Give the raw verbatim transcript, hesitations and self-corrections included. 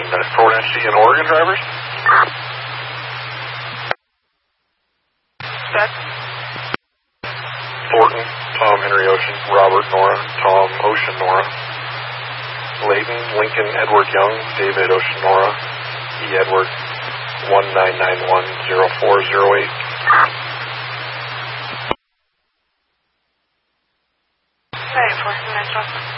fifteen minutes. Forward N C and Oregon drivers? Set. Thornton, Tom, Henry Ocean, Robert, Nora, Tom, Ocean, Nora. Layton, Lincoln, Edward Young, David, Ocean, Nora. E. Edward, one nine nine one zero four zero eight. Hey, four nine